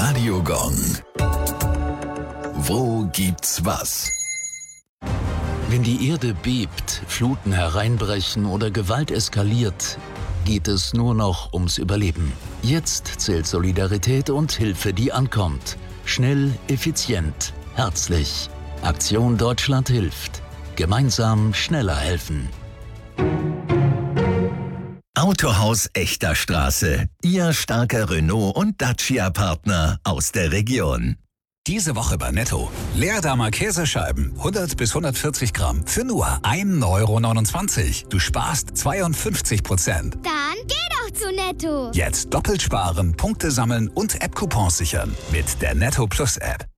Radio Gong. Wo gibt's was? Wenn die Erde bebt, Fluten hereinbrechen oder Gewalt eskaliert, geht es nur noch ums Überleben. Jetzt zählt Solidarität und Hilfe, die ankommt. Schnell, effizient, herzlich. Aktion Deutschland hilft. Gemeinsam schneller helfen. Autohaus Echter Straße. Ihr starker Renault- und Dacia-Partner aus der Region. Diese Woche bei Netto. Leerdammer Käsescheiben, 100 bis 140 Gramm, für nur 1,29 €. Du sparst 52%. Dann geh doch zu Netto. Jetzt doppelt sparen, Punkte sammeln und App-Coupons sichern mit der Netto Plus App.